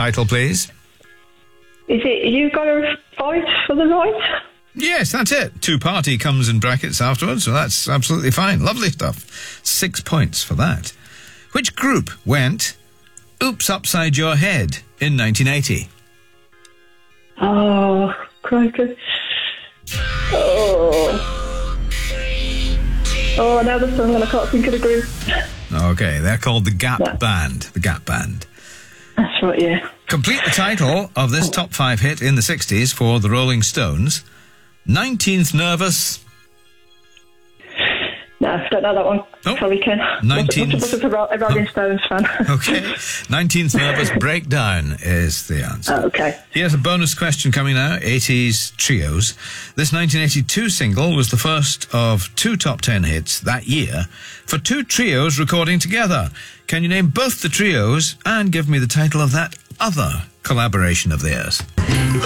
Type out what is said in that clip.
title, please. Is it You Gotta Fight for the Right? Yes, that's it. Two-party comes in brackets afterwards, so that's absolutely fine. Lovely stuff. 6 points for that. Which group went Oops Upside Your Head in 1980? Oh, crikey. Oh, now the song and I can't think of the group. Okay, they're called the Gap Band. The Gap Band. That's right, yeah. Complete the title of this top 5 hit in the 60s for the Rolling Stones. 19th Nervous. No, don't know that one. Oh. Sorry, Ken. 19th. Wasn't a Rolling Stones fan. Okay. 19th Nervous Breakdown is the answer. Oh, okay. Here's a bonus question coming now. 80s trios. This 1982 single was the first of 2 top 10 hits that year for 2 trios recording together. Can you name both the trios and give me the title of that other collaboration of theirs?